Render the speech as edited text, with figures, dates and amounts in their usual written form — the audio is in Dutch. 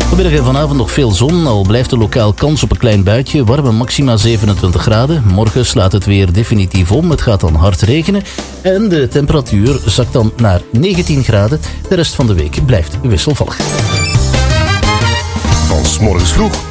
Vanmiddag en vanavond nog veel zon, al blijft er lokaal kans op een klein buitje. Warme maxima 27 graden. Morgen slaat het weer definitief om. Het gaat dan hard regenen. En de temperatuur zakt dan naar 19 graden. De rest van de week blijft wisselvallig. Van 's morgens vroeg